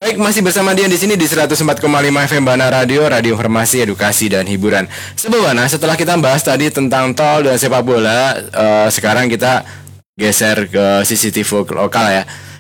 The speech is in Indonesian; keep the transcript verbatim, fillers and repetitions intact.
Baik, masih bersama dia di sini di seratus empat koma lima F M Bana Radio, radio informasi, edukasi dan hiburan. Sebelumnya, setelah kita bahas tadi tentang tol dan sepak bola, uh, sekarang kita geser ke C C T V lokal ya.